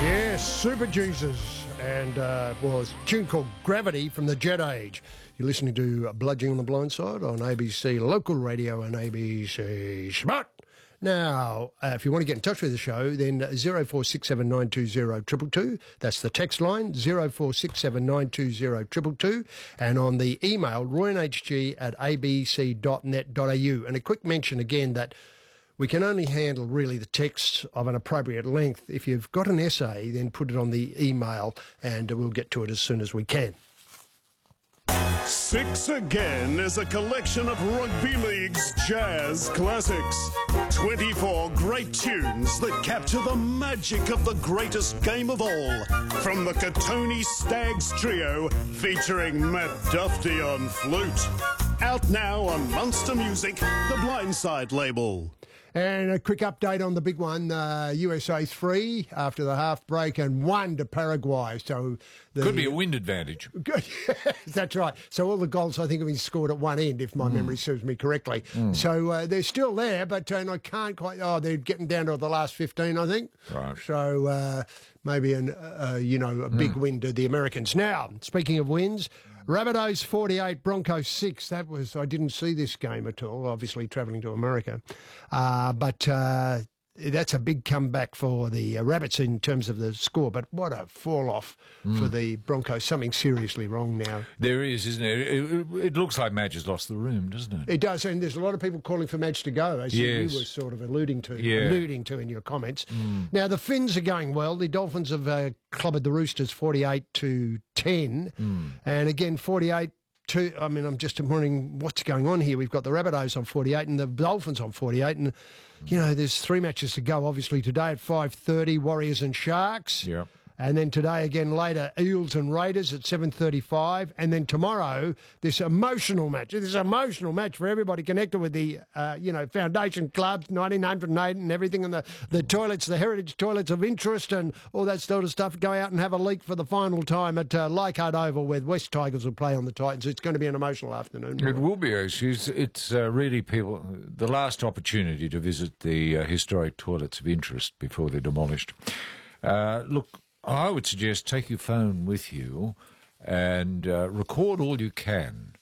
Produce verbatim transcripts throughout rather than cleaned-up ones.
Yes, Super Jesus, and uh, well, it's a tune called Gravity from the Jet Age. You're listening to Bludging on the Blind Side on A B C Local Radio and A B C Smart. Now, uh, if you want to get in touch with the show, then zero four six seven nine two zero two two two. That's the text line, zero four six seven nine two zero two two two. And on the email, roynhg at a b c dot net dot a u. And a quick mention again that we can only handle really the texts of an appropriate length. If you've got an essay, then put it on the email and we'll get to it as soon as we can. Six Again is a collection of Rugby League's jazz classics. twenty-four great tunes that capture the magic of the greatest game of all. From the Katoni Stags Trio, featuring Matt Duffy on flute. Out now on Monster Music, the Blindside label. And a quick update on the big one, uh, U S A three after the half break and one to Paraguay. So the, Could be a wind advantage. Good. That's right. So all the goals, I think, have been scored at one end, if my mm. memory serves me correctly. Mm. So uh, they're still there, but uh, I can't quite... Oh, they're getting down to the last fifteen, I think. Right. So uh, maybe, an, uh, you know, a big mm. win to the Americans. Now, speaking of wins... Rabbitohs forty-eight, Broncos six. That was, I didn't see this game at all, obviously travelling to America. Uh, but uh, that's a big comeback for the uh, Rabbits in terms of the score. But what a fall-off mm. for the Broncos. Something seriously wrong now. There is, isn't it? It, it, it looks like Madge has lost the room, doesn't it? It does, and there's a lot of people calling for Madge to go, as yes. you were sort of alluding to, yeah. alluding to in your comments. Mm. Now, the Finns are going well. The Dolphins have uh, clubbed the Roosters forty-eight to ten. Mm. And again, forty-eight to, I mean, I'm just wondering what's going on here. We've got the Rabbitohs on forty-eight and the Dolphins on forty-eight. And, you know, there's three matches to go, obviously, today at five thirty, Warriors and Sharks. Yep. And then today again later, Eels and Raiders at seven thirty-five. And then tomorrow, this emotional match. This emotional match for everybody connected with the, uh, you know, foundation clubs, nineteen oh eight and everything, and the, the toilets, the heritage toilets of interest and all that sort of stuff. Go out and have a leak for the final time at uh, Leichhardt Oval, where West Tigers will play on the Titans. It's going to be an emotional afternoon. It will be, actually. It's, it's uh, really people, the last opportunity to visit the uh, historic toilets of interest before they're demolished. Uh, look, I would suggest take your phone with you and uh, record all you can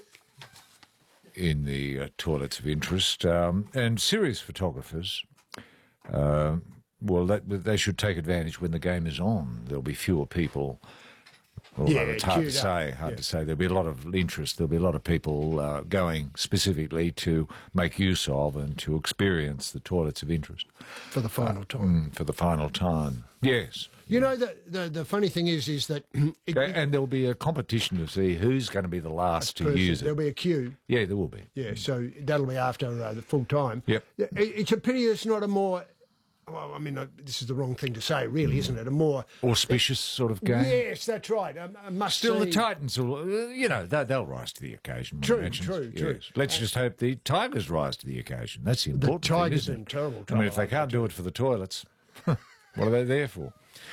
in the uh, toilets of interest. Um, and serious photographers, uh, well, that, they should take advantage when the game is on. There'll be fewer people. Although yeah, it's hard to say, hard yeah. to say. There'll be a lot of interest. There'll be a lot of people uh, going specifically to make use of and to experience the toilets of interest. For the final uh, time. Mm, for the final time, yes. You know, the, the the funny thing is, is that... It, and there'll be a competition to see who's going to be the last to person. use it. There'll be a queue. Yeah, there will be. Yeah, so that'll be after uh, the full time. Yep. It, it's a pity it's not a more... Well, I mean, uh, this is the wrong thing to say, really, mm. isn't it? A more... auspicious uh, sort of game. Yes, that's right. Um, I must Still, see... the Titans will, uh, you know, they, they'll rise to the occasion. True, true, yes. true. Let's uh, just hope the Tigers rise to the occasion. That's the important the Tigers thing, in terrible trouble. I mean, if they can't do it for the toilets, what are they there for?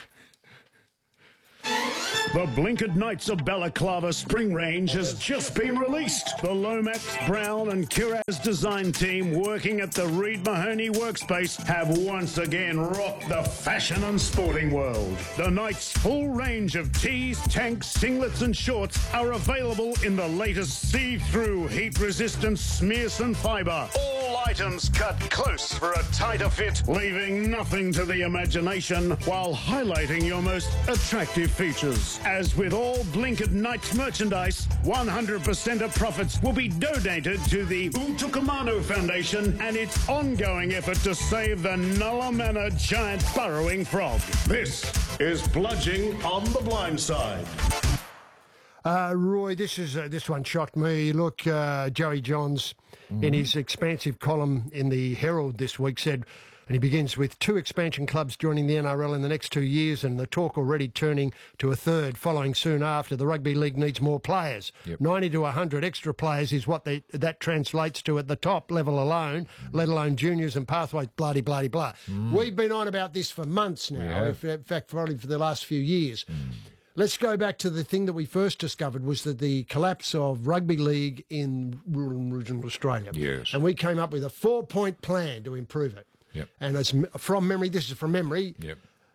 The Blinkered Knights of Balaclava Spring Range has just been released. The Lomax, Brown and Kiraz design team working at the Reed Mahoney workspace have once again rocked the fashion and sporting world. The Knights' full range of tees, tanks, singlets and shorts are available in the latest see-through heat-resistant Smearson fibre. All items cut close for a tighter fit, leaving nothing to the imagination while highlighting your most attractive features. As with all Blinkered Knights merchandise, one hundred percent of profits will be donated to the Utukamano Foundation and its ongoing effort to save the Nulla Manor giant burrowing frog. This is Bludging on the Blind Side. Uh, Roy, this is uh, this one shocked me. Look, uh, Joey Johns, mm-hmm. in his expansive column in the Herald this week, said, and he begins with two expansion clubs joining the N R L in the next two years and the talk already turning to a third following soon after. The Rugby League needs more players. Yep. ninety to one hundred extra players is what they, that translates to at the top level alone, mm. let alone juniors and pathways, bloody, bloody, blah. Mm. We've been on about this for months now, in fact, probably for the last few years. Mm. Let's go back to the thing that we first discovered was that the collapse of rugby league in rural and regional Australia. Yes. And we came up with a four-point plan to improve it. Yep. And it's from memory, this is from memory, yep.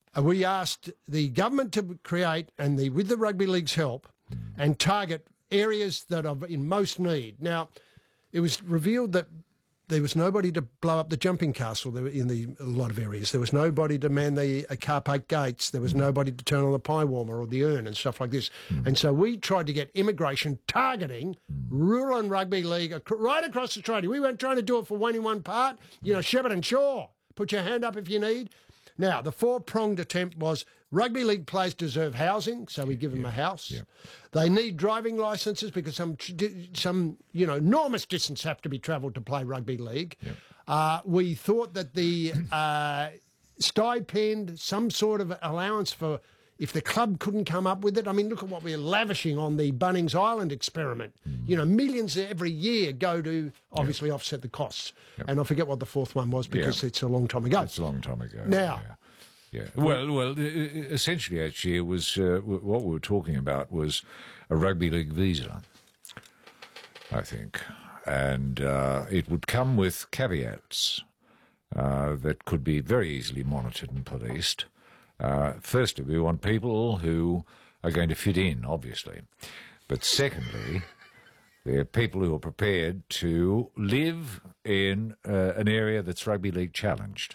uh, we asked the government to create, and the with the rugby league's help, and target areas that are in most need. Now, it was revealed that there was nobody to blow up the jumping castle there in the, a lot of areas. There was nobody to man the uh, car park gates. There was nobody to turn on the pie warmer or the urn and stuff like this. Mm. And so we tried to get immigration targeting mm. rural and rugby league ac- right across Australia. We weren't trying to do it for one in one part. You know, Shepparton, sure. Put your hand up if you need. Now, the four-pronged attempt was rugby league players deserve housing, so we give them yeah. a house. Yeah. They need driving licences because some, some you know, enormous distance have to be travelled to play rugby league. Yeah. Uh, we thought that the uh, stipend, some sort of allowance for if the club couldn't come up with it. I mean, look at what we're lavishing on the Bunnings Island experiment. Mm. You know, millions every year go to obviously yeah. offset the costs. Yep. And I forget what the fourth one was because yeah. it's a long time ago. It's a long time ago. Now... Yeah. Yeah. Well, well. Essentially, actually, it was uh, what we were talking about was a rugby league visa, I think, and uh, it would come with caveats uh, that could be very easily monitored and policed. Uh, firstly, we want people who are going to fit in, obviously, but secondly, they're people who are prepared to live in uh, an area that's rugby league challenged.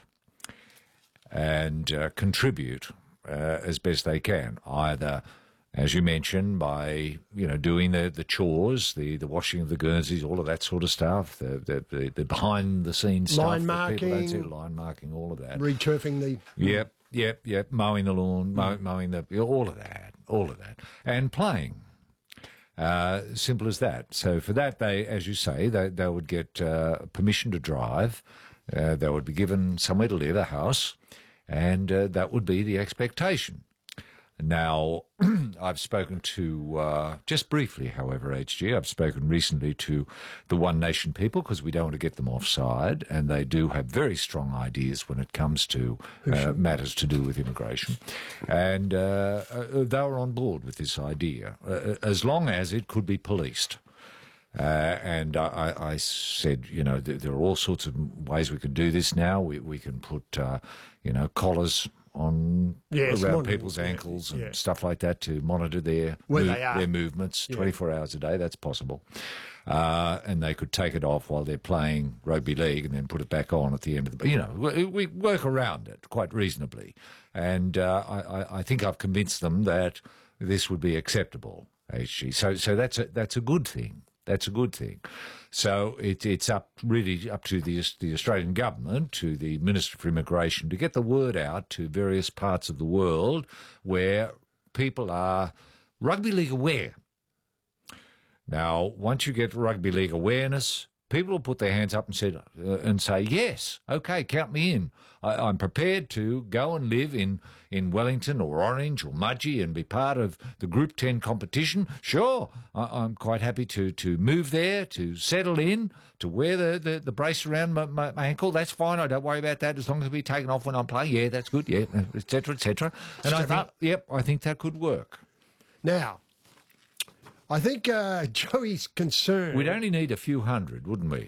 And uh, contribute uh, as best they can, either, as you mentioned, by you know doing the, the chores, the, the washing of the Guernseys, all of that sort of stuff, the the, the, the behind the scenes stuff, line marking, that people don't see, line marking, all of that, returfing the yep, yep, yep, mowing the lawn, mow, mowing the all of that, all of that, and playing. Uh, simple as that. So for that, they, as you say, they they would get uh, permission to drive. Uh, they would be given somewhere to live, a house. And uh, that would be the expectation. Now, I've spoken to, uh, just briefly, however, H G, I've spoken recently to the One Nation people because we don't want to get them offside, and they do have very strong ideas when it comes to uh, matters to do with immigration. And uh, uh, they were on board with this idea, uh, as long as it could be policed. Uh, and I, I said, you know, th- there are all sorts of ways we can do this now. We we can put, uh, you know, collars on yes, around monitor, people's ankles yeah, and yeah. stuff like that to monitor their Where move, they are. their movements yeah. twenty-four hours a day. That's possible. Uh, and they could take it off while they're playing rugby league and then put it back on at the end of the... You know, we, we work around it quite reasonably. And uh, I, I think I've convinced them that this would be acceptable, H G. So, so that's a, that's a good thing. That's a good thing. So it, it's up really up to the the Australian government, to the Minister for Immigration, to get the word out to various parts of the world where people are rugby league aware. Now, once you get rugby league awareness, people will put their hands up and said uh, and say, yes, okay, count me in. I, I'm prepared to go and live in, in Wellington or Orange or Mudgee and be part of the Group ten competition. Sure, I, I'm quite happy to, to move there, to settle in, to wear the, the, the brace around my, my, my ankle. That's fine. I don't worry about that as long as it be taken off when I'm playing. Yeah, that's good. Yeah, et cetera, et cetera. And I think, yep, I think that could work. Now, I think uh, Joey's concern... We'd only need a few hundred, wouldn't we?